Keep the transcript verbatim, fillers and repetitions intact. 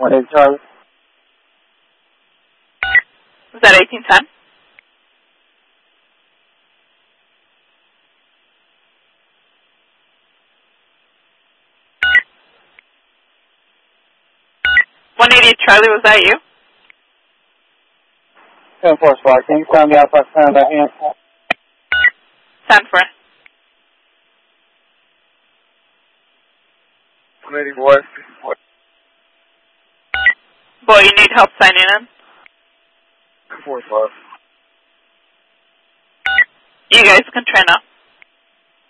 one eighty Charlie. Was that eighteen ten? one eighty Charlie, was that you? ten four Spark, can you tell me outside San that hand? San Fran. one eighty West. Boy, you need help signing in? four five. You guys can try now.